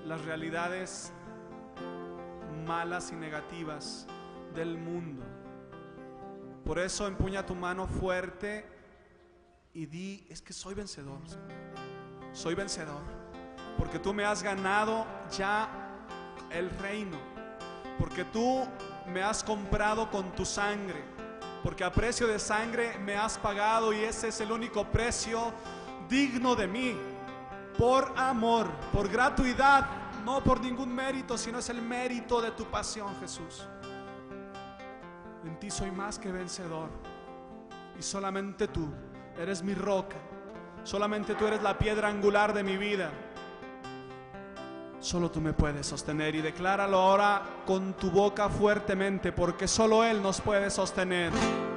las realidades malas y negativas del mundo. Por eso empuña tu mano fuerte y di: es que soy vencedor, soy vencedor, porque tú me has ganado ya el reino, porque tú me has comprado con tu sangre, porque a precio de sangre me has pagado, y ese es el único precio digno de mí, por amor, por gratuidad, no por ningún mérito, sino es el mérito de tu pasión, Jesús. En ti soy más que vencedor, y solamente tú eres mi roca, solamente tú eres la piedra angular de mi vida. Solo tú me puedes sostener, y decláralo ahora con tu boca fuertemente, porque solo Él nos puede sostener.